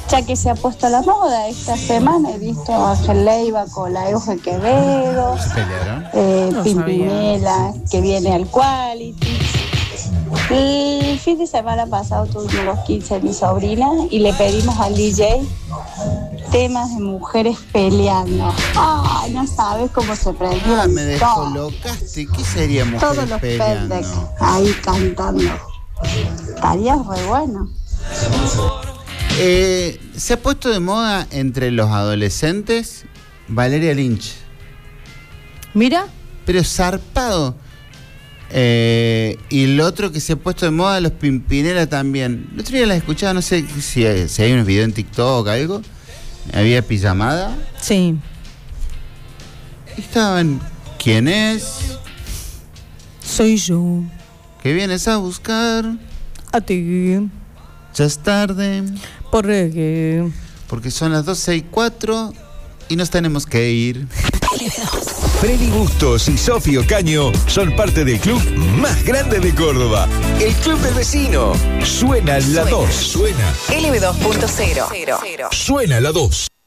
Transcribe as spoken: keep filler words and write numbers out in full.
ya que se ha puesto a la moda esta semana. He visto a Ángel Leiva con la Euge Quevedo, ¿Se pelearon? eh, No Pimpinela, que viene al Quality. El fin de semana pasado tuvimos los quince de mi sobrina y le pedimos al D J temas de mujeres peleando. Ay, no sabes cómo se prendió. Ah, me todo. descolocaste. ¿Qué sería mujeres Todos los peleando? pendejos ahí cantando. Estaría re bueno. Eh, se ha puesto de moda entre los adolescentes Valeria Lynch. Mira. Pero zarpado. Eh, y el otro que se ha puesto de moda, los Pimpinela también. El otro día las escuchaba, no sé si hay, si hay unos videos en TikTok o algo. Había pijamada. Sí. Y estaban, ¿quién es? Soy yo. ¿Qué vienes a buscar? A ti. Ya es tarde. Por reggae. Porque son las doce y cuatro y nos tenemos que ir. Freddy Bustos y Sofía Ocaño son parte del club más grande de Córdoba, el Club del Vecino. Suena la dos. Suena. L B dos punto cero. Suena la dos.